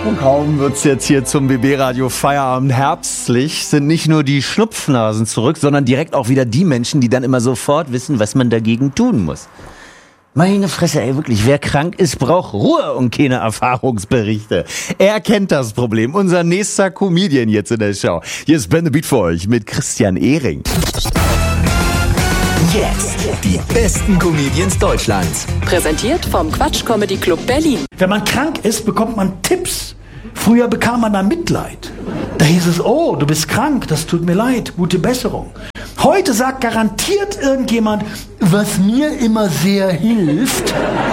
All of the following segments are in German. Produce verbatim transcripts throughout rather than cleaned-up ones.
Und kaum wird's jetzt hier zum B B-Radio Feierabend herbstlich, sind nicht nur die Schnupfnasen zurück, sondern direkt auch wieder die Menschen, die dann immer sofort wissen, was man dagegen tun muss. Meine Fresse, ey, wirklich, wer krank ist, braucht Ruhe und keine Erfahrungsberichte. Er kennt das Problem. Unser nächster Comedian jetzt in der Show. Hier ist Ben the Beat für euch mit Christian Ehring. Jetzt die besten Comedians Deutschlands. Präsentiert vom Quatsch Comedy Club Berlin. Wenn man krank ist, bekommt man Tipps. Früher bekam man da Mitleid. Da hieß es, oh, du bist krank, das tut mir leid, gute Besserung. Heute sagt garantiert irgendjemand, was mir immer sehr hilft.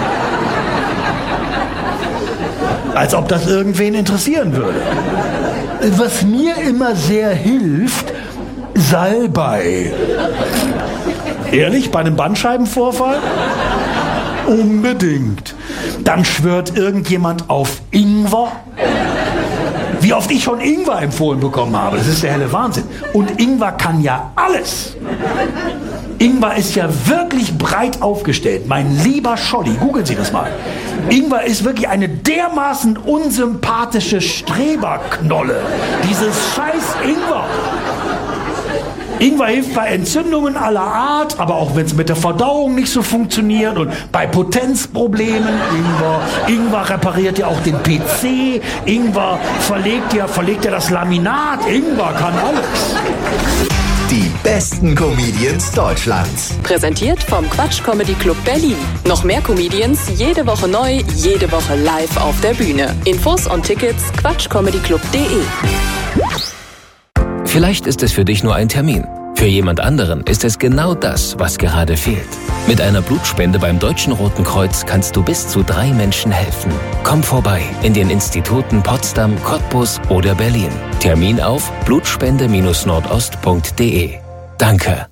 Als ob das irgendwen interessieren würde. Was mir immer sehr hilft, Salbei. Ehrlich, bei einem Bandscheibenvorfall? Unbedingt. Dann schwört irgendjemand auf Ingwer. Wie oft ich schon Ingwer empfohlen bekommen habe, das ist der helle Wahnsinn. Und Ingwer kann ja alles. Ingwer ist ja wirklich breit aufgestellt. Mein lieber Scholli, googeln Sie das mal. Ingwer ist wirklich eine dermaßen unsympathische Streberknolle. Dieses scheiß Ingwer. Ingwer hilft bei Entzündungen aller Art, aber auch wenn es mit der Verdauung nicht so funktioniert und bei Potenzproblemen. Ingwer, Ingwer repariert ja auch den P C. Ingwer verlegt ja, verlegt ja das Laminat. Ingwer kann alles. Die besten Comedians Deutschlands. Präsentiert vom Quatsch Comedy Club Berlin. Noch mehr Comedians, jede Woche neu, jede Woche live auf der Bühne. Infos und Tickets quatschcomedyclub punkt de. Vielleicht ist es für dich nur ein Termin. Für jemand anderen ist es genau das, was gerade fehlt. Mit einer Blutspende beim Deutschen Roten Kreuz kannst du bis zu drei Menschen helfen. Komm vorbei in den Instituten Potsdam, Cottbus oder Berlin. Termin auf blutspende nordost punkt de. Danke.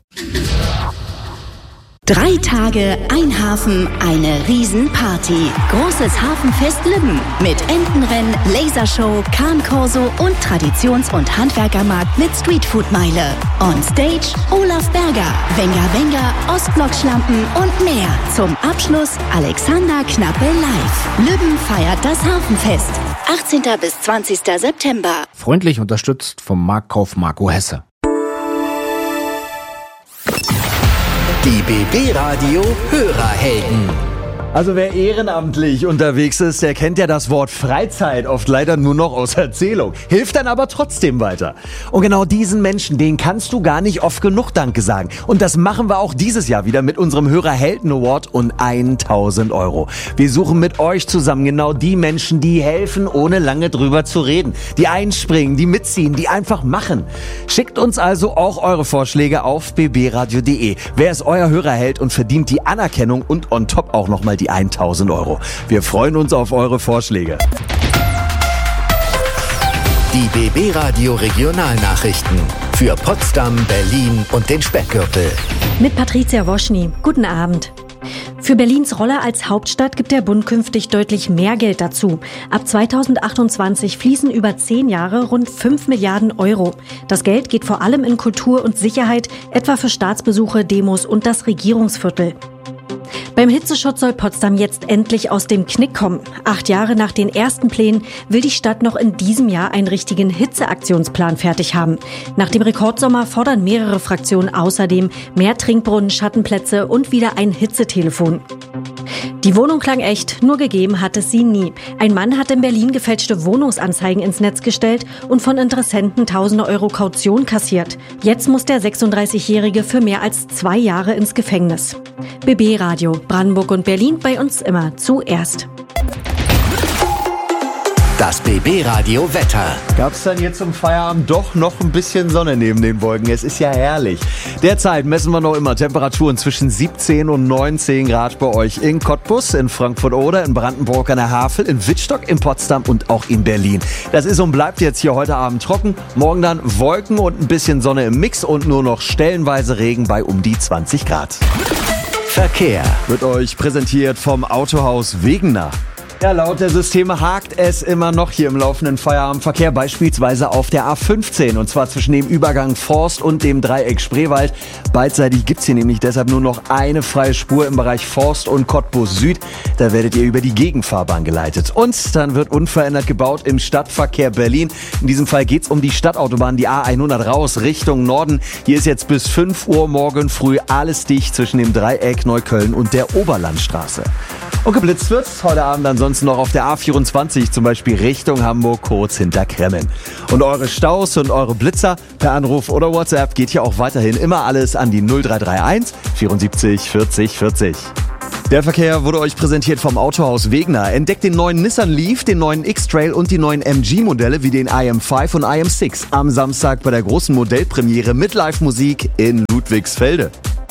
Drei Tage, ein Hafen, eine Riesenparty. Großes Hafenfest Lübben mit Entenrennen, Lasershow, Kahnkorso und Traditions- und Handwerkermarkt mit Streetfood-Meile. On Stage Olaf Berger, Wenger Wenger, Ostblock-Schlampen und mehr. Zum Abschluss Alexander Knappe live. Lübben feiert das Hafenfest. achtzehnten bis zwanzigsten September. Freundlich unterstützt vom Marktkauf Marco Hesse. Die B B-Radio Hörerhelden. Also wer ehrenamtlich unterwegs ist, der kennt ja das Wort Freizeit oft leider nur noch aus Erzählung. Hilft dann aber trotzdem weiter. Und genau diesen Menschen, denen kannst du gar nicht oft genug Danke sagen. Und das machen wir auch dieses Jahr wieder mit unserem Hörerhelden Award und tausend Euro. Wir suchen mit euch zusammen genau die Menschen, die helfen, ohne lange drüber zu reden. Die einspringen, die mitziehen, die einfach machen. Schickt uns also auch eure Vorschläge auf b b radio punkt de. Wer ist euer Hörerheld und verdient die Anerkennung und on top auch nochmal die die tausend Euro. Wir freuen uns auf eure Vorschläge. Die B B-Radio Regionalnachrichten für Potsdam, Berlin und den Speckgürtel. Mit Patricia Woschny. Guten Abend. Für Berlins Rolle als Hauptstadt gibt der Bund künftig deutlich mehr Geld dazu. Ab zweitausendachtundzwanzig fließen über zehn Jahre rund fünf Milliarden Euro. Das Geld geht vor allem in Kultur und Sicherheit, etwa für Staatsbesuche, Demos und das Regierungsviertel. Beim Hitzeschutz soll Potsdam jetzt endlich aus dem Knick kommen. Acht Jahre nach den ersten Plänen will die Stadt noch in diesem Jahr einen richtigen Hitzeaktionsplan fertig haben. Nach dem Rekordsommer fordern mehrere Fraktionen außerdem mehr Trinkbrunnen, Schattenplätze und wieder ein Hitzetelefon. Die Wohnung klang echt, nur gegeben hat es sie nie. Ein Mann hat in Berlin gefälschte Wohnungsanzeigen ins Netz gestellt und von Interessenten tausende Euro Kaution kassiert. Jetzt muss der sechsunddreißigjährige für mehr als zwei Jahre ins Gefängnis. B B-Radio, Brandenburg und Berlin, bei uns immer zuerst. Das B B-Radio Wetter. Gab's dann jetzt zum Feierabend doch noch ein bisschen Sonne neben den Wolken? Es ist ja herrlich. Derzeit messen wir noch immer Temperaturen zwischen siebzehn und neunzehn Grad bei euch in Cottbus, in Frankfurt oder in Brandenburg an der Havel, in Wittstock, in Potsdam und auch in Berlin. Das ist und bleibt jetzt hier heute Abend trocken. Morgen dann Wolken und ein bisschen Sonne im Mix und nur noch stellenweise Regen bei um die zwanzig Grad. Verkehr wird euch präsentiert vom Autohaus Wegener. Ja, laut der Systeme hakt es immer noch hier im laufenden Feierabendverkehr, beispielsweise auf der A fünfzehn, und zwar zwischen dem Übergang Forst und dem Dreieck Spreewald. Beidseitig gibt's hier nämlich deshalb nur noch eine freie Spur im Bereich Forst und Cottbus Süd. Da werdet ihr über die Gegenfahrbahn geleitet. Und dann wird unverändert gebaut im Stadtverkehr Berlin. In diesem Fall geht's um die Stadtautobahn, die A hundert raus Richtung Norden. Hier ist jetzt bis fünf Uhr morgen früh alles dicht zwischen dem Dreieck Neukölln und der Oberlandstraße. Und geblitzt wird's heute Abend ansonsten noch auf der A vierundzwanzig, zum Beispiel Richtung Hamburg, kurz hinter Kremmen. Und eure Staus und eure Blitzer per Anruf oder WhatsApp geht hier auch weiterhin immer alles an die null drei drei eins vierundsiebzig vierzig vierzig. Der Verkehr wurde euch präsentiert vom Autohaus Wegner. Entdeckt den neuen Nissan Leaf, den neuen X-Trail und die neuen M G-Modelle wie den I M fünf und I M sechs am Samstag bei der großen Modellpremiere mit Live-Musik in Ludwigsfelde.